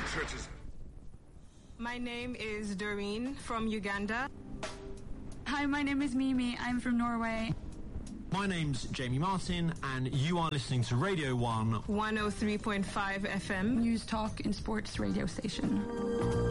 churches. My name is Doreen from Uganda. Hi, my name is Mimi. I'm from Norway. My name's Jamie Martin, and you are listening to Radio 1 103.5 FM. News, talk and sports radio station.